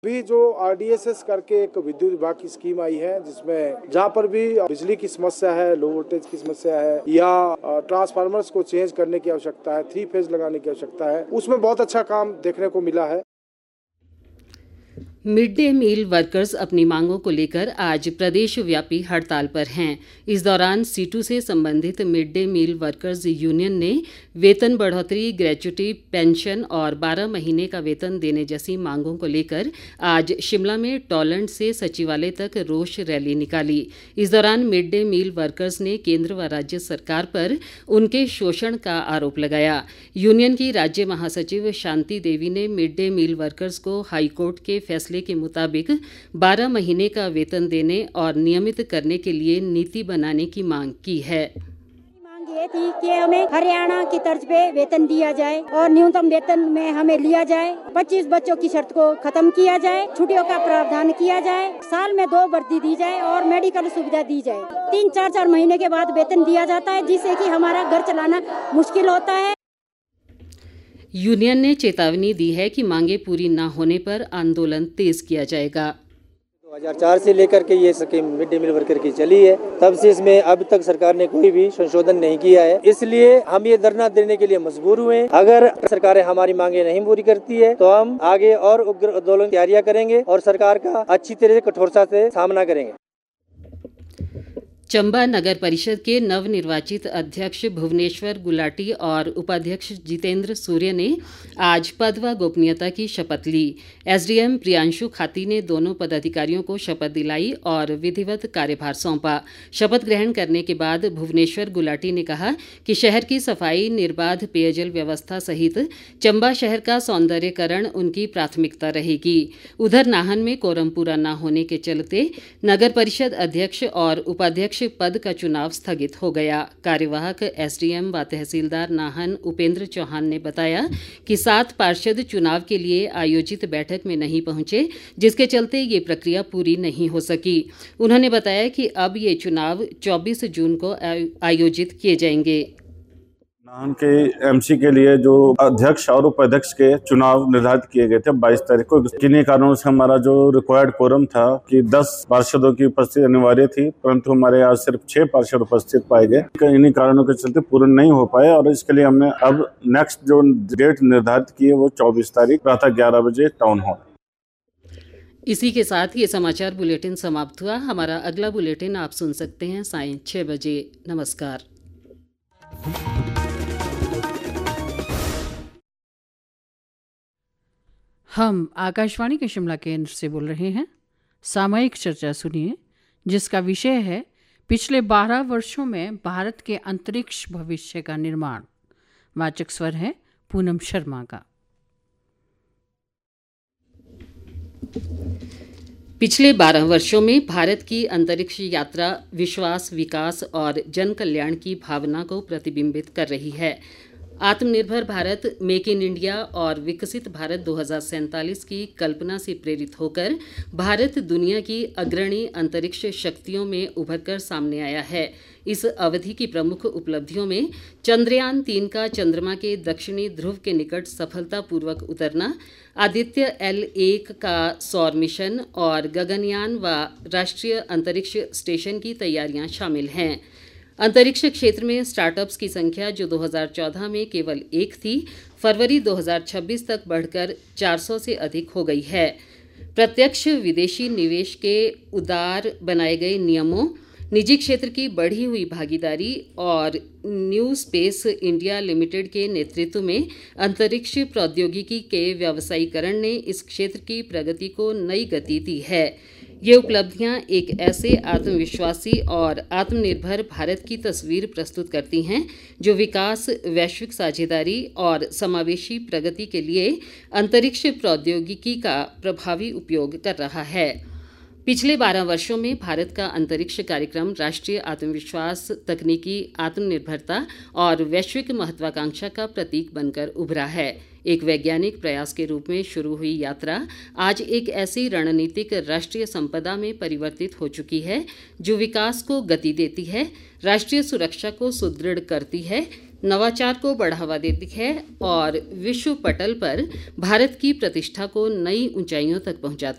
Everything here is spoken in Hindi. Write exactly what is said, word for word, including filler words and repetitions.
अभी जो आर डी एस एस करके एक विद्युत विभाग की स्कीम आई है, जिसमें जहाँ पर भी बिजली की समस्या है, लो वोल्टेज की समस्या है या ट्रांसफार्मर्स को चेंज करने की आवश्यकता है, थ्री फेज लगाने की आवश्यकता है, उसमें बहुत अच्छा काम देखने को मिला है। मिड डे मील वर्कर्स अपनी मांगों को लेकर आज प्रदेश व्यापी हड़ताल पर हैं। इस दौरान सीटू से संबंधित mid day meal workers union ने वेतन बढ़ोतरी, ग्रेच्युटी, पेंशन और बारह महीने का वेतन देने जैसी मांगों को लेकर आज शिमला में टॉलैंड से सचिवालय तक रोष रैली निकाली। इस दौरान मिड डे मील वर्कर्स ने केंद्र व राज्य सरकार पर उनके शोषण का आरोप लगाया। यूनियन की राज्य महासचिव शांति देवी ने मिड डे मील वर्कर्स को हाईकोर्ट के फैसले के मुताबिक बारह महीने का वेतन देने और नियमित करने के लिए नीति बनाने की मांग की है। मांग ये थी कि हमें हरियाणा की तर्ज पे वेतन दिया जाए और न्यूनतम वेतन में हमें लिया जाए। पच्चीस बच्चों की शर्त को खत्म किया जाए, छुट्टियों का प्रावधान किया जाए, साल में दो वर्दी दी जाए और मेडिकल सुविधा दी जाए। तीन चार चार महीने के बाद वेतन दिया जाता है, जिससे कि हमारा घर चलाना मुश्किल होता है। यूनियन ने चेतावनी दी है कि मांगे पूरी न होने पर आंदोलन तेज किया जाएगा। दो हज़ार चार से लेकर के ये scheme mid day meal worker की चली है, तब से इसमें अब तक सरकार ने कोई भी संशोधन नहीं किया है, इसलिए हम ये धरना देने के लिए मजबूर हुए हैं। अगर सरकारें हमारी मांगे नहीं पूरी करती है तो हम आगे और उग्र आंदोलन की तैयारियां करेंगे और सरकार का अच्छी तरह से कठोरता से सामना करेंगे। चंबा नगर परिषद के नवनिर्वाचित अध्यक्ष भुवनेश्वर गुलाटी और उपाध्यक्ष जितेंद्र सूर्य ने आज पद व गोपनीयता की शपथ ली। एसडीएम प्रियांशु खाती ने दोनों पदाधिकारियों को शपथ दिलाई और विधिवत कार्यभार सौंपा। शपथ ग्रहण करने के बाद भुवनेश्वर गुलाटी ने कहा कि शहर की सफाई, निर्बाध पेयजल व्यवस्था सहित चंबा शहर का सौंदर्यकरण उनकी प्राथमिकता रहेगी। उधर नाहन में कोरम पूरा न होने के चलते नगर परिषद अध्यक्ष और उपाध्यक्ष पद का चुनाव स्थगित हो गया। कार्यवाहक एसडीएम व तहसीलदार नाहन उपेंद्र चौहान ने बताया कि सात पार्षद चुनाव के लिए आयोजित बैठक में नहीं पहुंचे, जिसके चलते ये प्रक्रिया पूरी नहीं हो सकी। उन्होंने बताया कि अब ये चुनाव चौबीस जून को आयोजित किए जाएंगे। नाहन के एमसी के लिए जो अध्यक्ष और उपाध्यक्ष के चुनाव निर्धारित किए गए थे बाईस तारीख को, किन्हीं कारणों से हमारा जो रिक्वायर्ड कोरम था कि दस पार्षदों की उपस्थिति अनिवार्य थी, परंतु हमारे यहाँ सिर्फ छह पार्षद उपस्थित पाए गए। इन्हीं कारणों के चलते पूर्ण नहीं हो पाए और इसके लिए हमने अब नेक्स्ट जो डेट निर्धारित की है वो चौबीस तारीख प्रातः ग्यारह बजे टाउन हॉल। इसी के साथ ये समाचार बुलेटिन समाप्त हुआ। हमारा अगला बुलेटिन आप सुन सकते हैं सायं छह बजे। नमस्कार। हम आकाशवाणी के शिमला केंद्र से बोल रहे हैं। सामयिक चर्चा सुनिए, जिसका विषय है पिछले बारह वर्षों में भारत के अंतरिक्ष भविष्य का निर्माण। वाचक स्वर है पूनम शर्मा का। पिछले बारह वर्षों में भारत की अंतरिक्ष यात्रा विश्वास, विकास और जन कल्याण की भावना को प्रतिबिंबित कर रही है। आत्मनिर्भर भारत, मेक इन इंडिया और विकसित भारत दो हज़ार सैंतालीस की कल्पना से प्रेरित होकर भारत दुनिया की अग्रणी अंतरिक्ष शक्तियों में उभरकर सामने आया है। इस अवधि की प्रमुख उपलब्धियों में चंद्रयान तीन का चंद्रमा के दक्षिणी ध्रुव के निकट सफलतापूर्वक उतरना, आदित्य एल एक का सौर मिशन और गगनयान व राष्ट्रीय अंतरिक्ष स्टेशन की तैयारियां शामिल हैं। अंतरिक्ष क्षेत्र में स्टार्टअप्स की संख्या, जो दो हज़ार चौदह में केवल एक थी, फरवरी दो हज़ार छब्बीस तक बढ़कर चार सौ से अधिक हो गई है। प्रत्यक्ष विदेशी निवेश के उदार बनाए गए नियमों, निजी क्षेत्र की बढ़ी हुई भागीदारी और न्यू स्पेस इंडिया लिमिटेड के नेतृत्व में अंतरिक्ष प्रौद्योगिकी के व्यावसायीकरण ने इस क्षेत्र की प्रगति को नई गति दी है। ये उपलब्धियां एक ऐसे आत्मविश्वासी और आत्मनिर्भर भारत की तस्वीर प्रस्तुत करती हैं जो विकास, वैश्विक साझेदारी और समावेशी प्रगति के लिए अंतरिक्ष प्रौद्योगिकी का प्रभावी उपयोग कर रहा है। पिछले बारह वर्षों में भारत का अंतरिक्ष कार्यक्रम राष्ट्रीय आत्मविश्वास, तकनीकी आत्मनिर्भरता और वैश्विक महत्वाकांक्षा का प्रतीक बनकर उभरा है। एक वैज्ञानिक प्रयास के रूप में शुरू हुई यात्रा आज एक ऐसी रणनीतिक राष्ट्रीय संपदा में परिवर्तित हो चुकी है जो विकास को गति देती है, राष्ट्रीय सुरक्षा को सुदृढ़ करती है, नवाचार को बढ़ावा देती है और विश्व पटल पर भारत की प्रतिष्ठा को नई ऊंचाइयों तक पहुंचाती है।